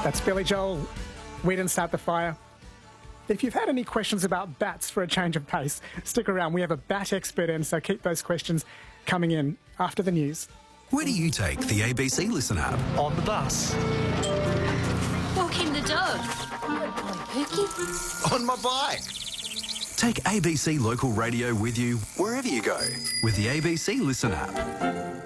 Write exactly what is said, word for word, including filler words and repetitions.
That's Billy Joel. We didn't start the fire. If you've had any questions about bats for a change of pace, stick around. We have a bat expert in, so keep those questions coming in after the news. Where do you take the A B C Listen app? On the bus. Walking the dog. Pookie. On my bike. Take A B C Local Radio with you wherever you go with the A B C Listen app.